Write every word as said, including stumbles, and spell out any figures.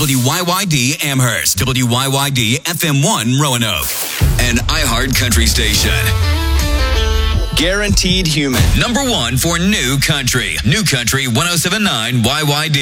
W Y Y D Amherst, W Y Y D F M one Roanoke, an iHeart Country station. Guaranteed Human. Number one for New Country. New Country one oh seven point nine Y Y D.